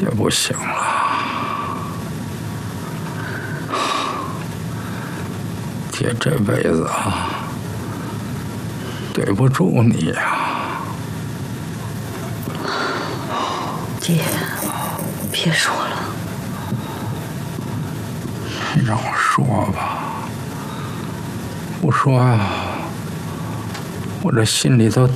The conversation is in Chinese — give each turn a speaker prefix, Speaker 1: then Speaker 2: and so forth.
Speaker 1: 爹不行了，爹这辈子啊，对不住你呀。
Speaker 2: 爹，别说了。
Speaker 1: 你让我说吧，不说啊，我这心里头